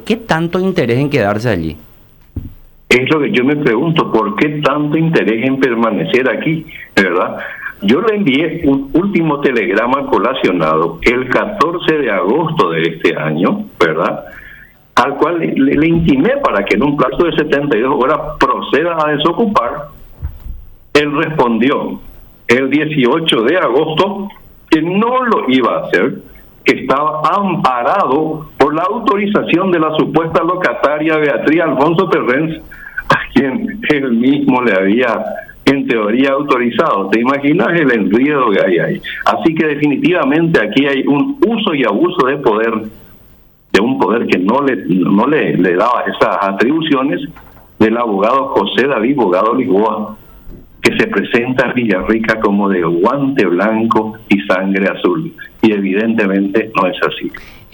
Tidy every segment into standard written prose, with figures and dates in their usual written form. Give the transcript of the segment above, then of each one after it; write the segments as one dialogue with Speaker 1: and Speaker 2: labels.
Speaker 1: qué tanto interés en quedarse allí?
Speaker 2: Es lo que yo me pregunto, ¿por qué tanto interés en permanecer aquí? ¿Verdad? Yo le envié un último telegrama colacionado el 14 de agosto de este año, ¿verdad? Al cual le intimé para que en un plazo de 72 horas proceda a desocupar. Él respondió el 18 de agosto que no lo iba a hacer, que estaba amparado por la autorización de la supuesta locataria Beatriz Alfonso Perrens, a quien él mismo le había en teoría autorizado. ¿Te imaginas el enredo que hay ahí? Así que definitivamente aquí hay un uso y abuso de poder, de un poder que no le daba esas atribuciones, del abogado José David Bogado Lisboa, que se presenta a Villarrica como de guante blanco y sangre azul, y evidentemente no es así.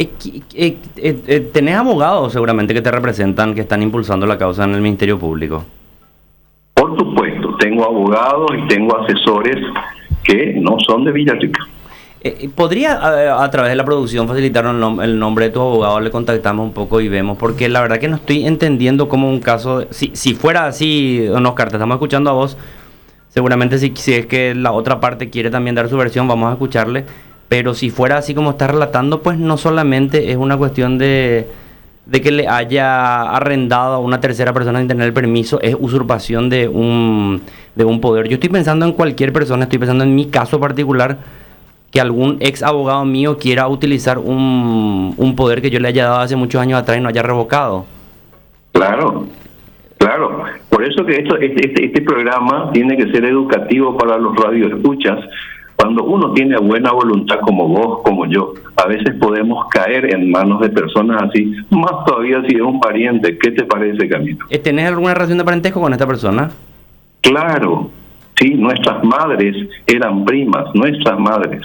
Speaker 1: ¿Tenés abogados seguramente que te representan, que están impulsando la causa en el Ministerio Público?
Speaker 2: Por supuesto, tengo abogados y tengo asesores que no son de Villarrica.
Speaker 1: ¿Podría a través de la producción facilitar el nombre de tu abogado? Le contactamos un poco y vemos, porque la verdad que no estoy entendiendo cómo un caso, si fuera así, don Oscar, te estamos escuchando a vos, seguramente si es que la otra parte quiere también dar su versión, vamos a escucharle, pero si fuera así como está relatando, pues no solamente es una cuestión de que le haya arrendado a una tercera persona sin tener el permiso, es usurpación de un poder. Yo estoy pensando en cualquier persona, estoy pensando en mi caso particular, que algún ex abogado mío quiera utilizar un poder que yo le haya dado hace muchos años atrás y no haya revocado.
Speaker 2: Claro. Por eso que este programa tiene que ser educativo para los radioescuchas. Cuando uno tiene buena voluntad como vos, como yo, a veces podemos caer en manos de personas así, más todavía si es un pariente. ¿Qué te parece, Camilo?
Speaker 1: ¿Tenés alguna relación de parentesco con esta persona?
Speaker 2: Claro, sí, nuestras madres eran primas, nuestras madres.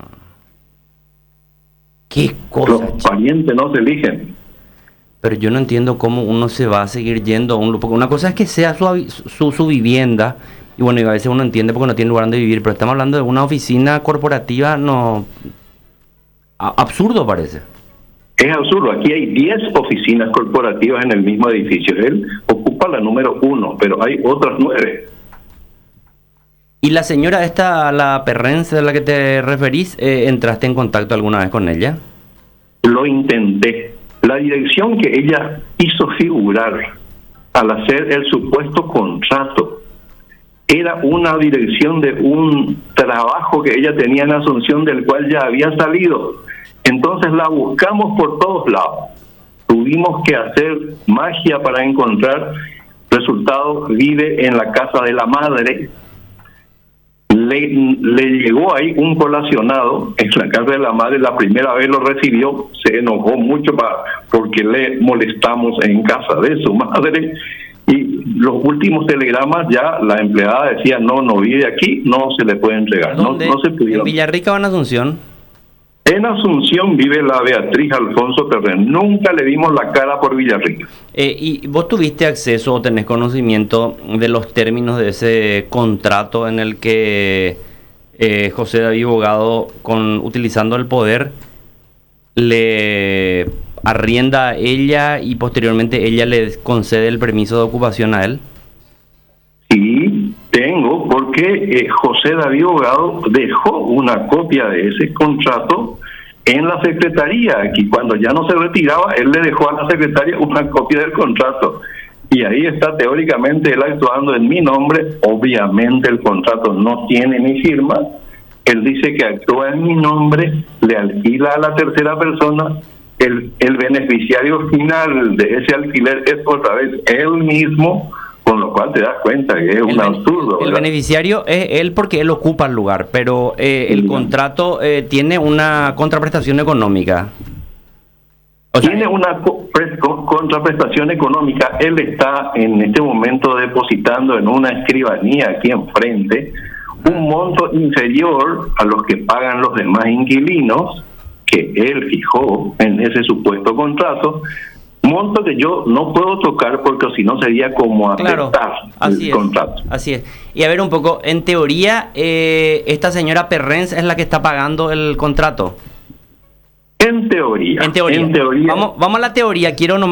Speaker 1: ¿Qué cosa?
Speaker 2: Los parientes no se eligen.
Speaker 1: Pero yo no entiendo cómo uno se va a seguir yendo a un lugar, porque una cosa es que sea su vivienda, y bueno, y a veces uno entiende porque no tiene lugar donde vivir, pero estamos hablando de una oficina corporativa, no... absurdo parece.
Speaker 2: Es absurdo, aquí hay 10 oficinas corporativas en el mismo edificio, él ocupa la número 1, pero hay otras 9.
Speaker 1: ¿Y la señora esta, la Perrens de la que te referís, entraste en contacto alguna vez con ella?
Speaker 2: Lo intenté. La dirección que ella hizo figurar al hacer el supuesto contrato era una dirección de un trabajo que ella tenía en Asunción, del cual ya había salido. Entonces la buscamos por todos lados. Tuvimos que hacer magia para encontrar. Resultado, vive en la casa de la madre. Le llegó ahí un colacionado en la casa de la madre, la primera vez lo recibió, se enojó mucho porque le molestamos en casa de su madre, y los últimos telegramas ya la empleada decía no vive aquí, no se le puede entregar. No se pudieron.
Speaker 1: ¿En Villarrica o en Asunción?
Speaker 2: En Asunción vive la Beatriz Alfonso Perrens. Nunca le dimos la cara por Villarrica.
Speaker 1: ¿Y vos tuviste acceso o tenés conocimiento de los términos de ese contrato en el que José David Bogado, utilizando el poder, le arrienda a ella y posteriormente ella le concede el permiso de ocupación a él?
Speaker 2: Sí, tengo, porque José David Bogado dejó una copia de ese contrato en la secretaría, y cuando ya no se retiraba, él le dejó a la secretaria una copia del contrato, y ahí está teóricamente él actuando en mi nombre. Obviamente el contrato no tiene mi firma, él dice que actúa en mi nombre, le alquila a la tercera persona, el beneficiario final de ese alquiler es otra vez él mismo, con lo cual te das cuenta que es un absurdo.
Speaker 1: El beneficiario es él porque él ocupa el lugar, pero el contrato tiene una contraprestación económica.
Speaker 2: Tiene una contraprestación económica. Él está en este momento depositando en una escribanía aquí enfrente un monto inferior a los que pagan los demás inquilinos que él fijó en ese supuesto contrato. Monto que yo no puedo tocar porque si no sería como aceptar el contrato.
Speaker 1: Así es. Y a ver un poco, en teoría, esta señora Perrens es la que está pagando el contrato.
Speaker 2: En teoría.
Speaker 1: Vamos a la teoría. Quiero nomás